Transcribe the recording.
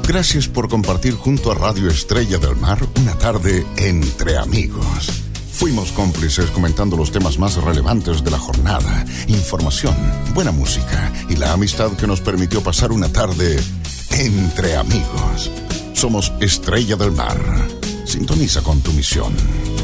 Gracias por compartir junto a Radio Estrella del Mar una tarde entre amigos. Fuimos cómplices comentando los temas más relevantes de la jornada, información, buena música y la amistad que nos permitió pasar una tarde entre amigos. Somos Estrella del Mar. Sintoniza con tu misión.